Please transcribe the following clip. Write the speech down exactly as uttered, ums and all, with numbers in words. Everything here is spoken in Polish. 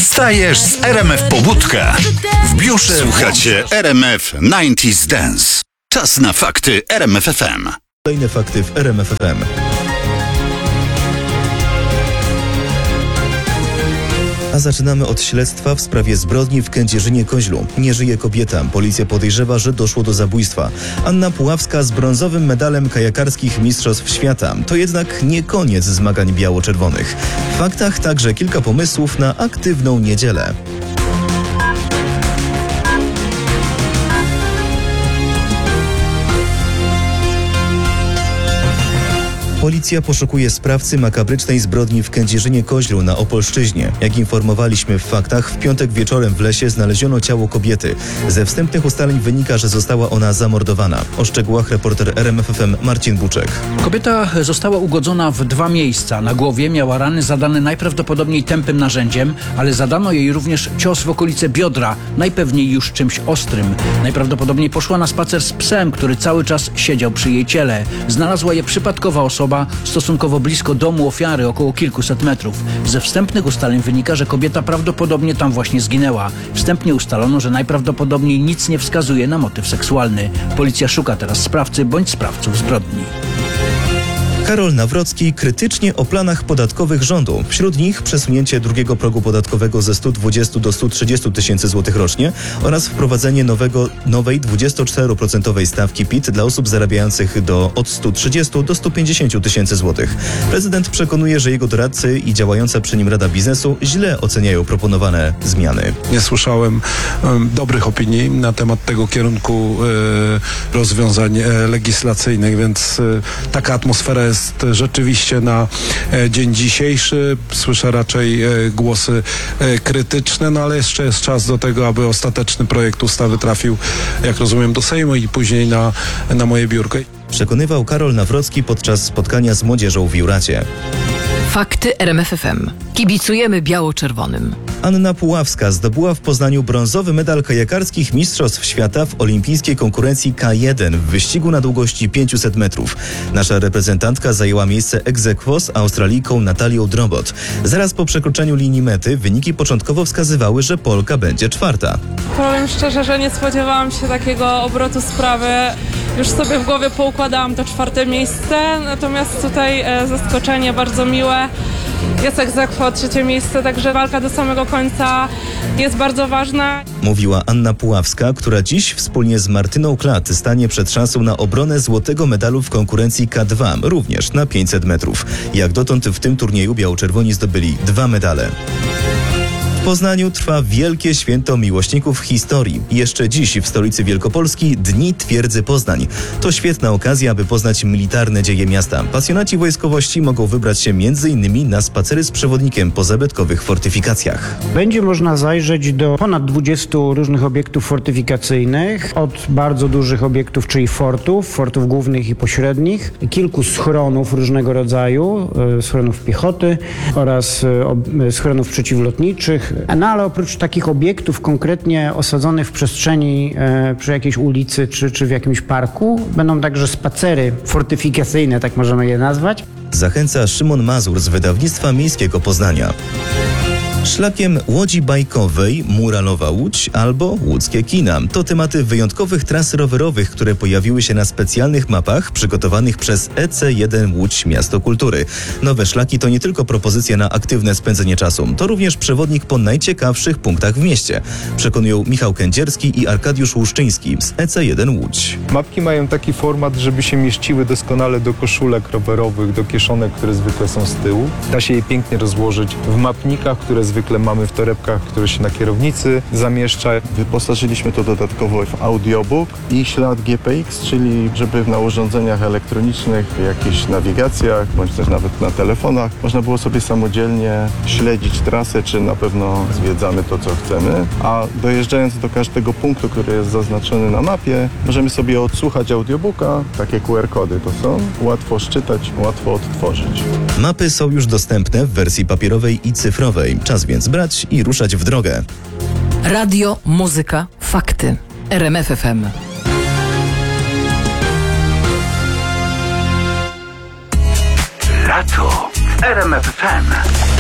Wstajesz z R M F Pobudka. W biurze słuchacie R M F dziewięćdziesiąt Dance. Czas na fakty R M F F M. Kolejne fakty w R M F F M. A zaczynamy od śledztwa w sprawie zbrodni w Kędzierzynie-Koźlu. Nie żyje kobieta. Policja podejrzewa, że doszło do zabójstwa. Anna Puławska z brązowym medalem kajakarskich Mistrzostw Świata. To jednak nie koniec zmagań biało-czerwonych. W faktach także kilka pomysłów na aktywną niedzielę. Policja poszukuje sprawcy makabrycznej zbrodni w Kędzierzynie-Koźlu na Opolszczyźnie. Jak informowaliśmy w faktach, w piątek wieczorem w lesie znaleziono ciało kobiety. Ze wstępnych ustaleń wynika, że została ona zamordowana. O szczegółach reporter R M F F M Marcin Buczek. Kobieta została ugodzona w dwa miejsca. Na głowie miała rany zadane najprawdopodobniej tępym narzędziem, ale zadano jej również cios w okolice biodra, najpewniej już czymś ostrym. Najprawdopodobniej poszła na spacer z psem, który cały czas siedział przy jej ciele. Znalazła je przypadkowa osoba, stosunkowo blisko domu ofiary, około kilkuset metrów. Ze wstępnych ustaleń wynika, że kobieta prawdopodobnie tam właśnie zginęła. Wstępnie ustalono, że najprawdopodobniej nic nie wskazuje na motyw seksualny. Policja szuka teraz sprawcy bądź sprawców zbrodni. Karol Nawrocki krytycznie o planach podatkowych rządu. Wśród nich przesunięcie drugiego progu podatkowego ze stu dwudziestu do stu trzydziestu tysięcy złotych rocznie oraz wprowadzenie nowego, nowej dwudziestoczteroprocentowej stawki P I T dla osób zarabiających do, od stu trzydziestu do stu pięćdziesięciu tysięcy złotych. Prezydent przekonuje, że jego doradcy i działająca przy nim Rada Biznesu źle oceniają proponowane zmiany. Nie słyszałem um, dobrych opinii na temat tego kierunku e, rozwiązań e, legislacyjnych, więc e, taka atmosfera jest jest rzeczywiście na e, dzień dzisiejszy. Słyszę raczej e, głosy e, krytyczne, no ale jeszcze jest czas do tego, aby ostateczny projekt ustawy trafił, jak rozumiem, do Sejmu i później na, na moje biurko. Przekonywał Karol Nawrocki podczas spotkania z młodzieżą w Juracie. Fakty R M F F M. Kibicujemy biało-czerwonym. Anna Puławska zdobyła w Poznaniu brązowy medal kajakarskich Mistrzostw Świata w olimpijskiej konkurencji K jeden w wyścigu na długości pięćset metrów. Nasza reprezentantka zajęła miejsce ex aequo z Australijką Natalią Drobot. Zaraz po przekroczeniu linii mety wyniki początkowo wskazywały, że Polka będzie czwarta. Powiem szczerze, że nie spodziewałam się takiego obrotu sprawy. Już sobie w głowie poukładałam to czwarte miejsce, natomiast tutaj e, zaskoczenie bardzo miłe. Jest ex aequo trzecie miejsce, także walka do samego końca jest bardzo ważna. Mówiła Anna Puławska, która dziś wspólnie z Martyną Klat stanie przed szansą na obronę złotego medalu w konkurencji K dwa, również na pięćset metrów. Jak dotąd w tym turnieju biało-czerwoni zdobyli dwa medale. W Poznaniu trwa wielkie święto miłośników historii. Jeszcze dziś w stolicy Wielkopolski Dni Twierdzy Poznań. To świetna okazja, aby poznać militarne dzieje miasta. Pasjonaci wojskowości mogą wybrać się między innymi na spacery z przewodnikiem po zabytkowych fortyfikacjach. Będzie można zajrzeć do ponad dwudziestu różnych obiektów fortyfikacyjnych, od bardzo dużych obiektów, czyli fortów, fortów głównych i pośrednich, kilku schronów różnego rodzaju, schronów piechoty oraz schronów przeciwlotniczych. No ale oprócz takich obiektów konkretnie osadzonych w przestrzeni e, przy jakiejś ulicy czy, czy w jakimś parku będą także spacery fortyfikacyjne, tak możemy je nazwać. Zachęca Szymon Mazur z wydawnictwa Miejskiego Poznania. Szlakiem łodzi bajkowej, Muralowa Łódź albo Łódzkie Kina. To tematy wyjątkowych tras rowerowych, które pojawiły się na specjalnych mapach przygotowanych przez E C jeden Łódź Miasto Kultury. Nowe szlaki to nie tylko propozycja na aktywne spędzenie czasu, to również przewodnik po najciekawszych punktach w mieście. Przekonują Michał Kędzierski i Arkadiusz Łuszczyński z E C jeden Łódź. Mapki mają taki format, żeby się mieściły doskonale do koszulek rowerowych, do kieszonek, które zwykle są z tyłu. Da się je pięknie rozłożyć w mapnikach, które zwykle mamy w torebkach, które się na kierownicy zamieszcza. Wyposażyliśmy to dodatkowo w audiobook i ślad G P X, czyli żeby na urządzeniach elektronicznych, jakichś nawigacjach, bądź też nawet na telefonach można było sobie samodzielnie śledzić trasę, czy na pewno zwiedzamy to, co chcemy. A dojeżdżając do każdego punktu, który jest zaznaczony na mapie, możemy sobie odsłuchać audiobooka. Takie Q R kody to są. Łatwo szczytać, łatwo odtworzyć. Mapy są już dostępne w wersji papierowej i cyfrowej. Czas więc brać i ruszać w drogę. Radio, muzyka, fakty. R M F F M. Lato w R M F F M.